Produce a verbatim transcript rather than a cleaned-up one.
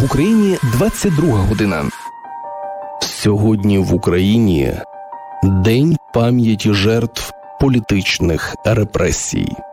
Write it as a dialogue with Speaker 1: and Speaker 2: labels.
Speaker 1: В Україні двадцять друга година. Сьогодні в Україні День пам'яті жертв політичних репресій.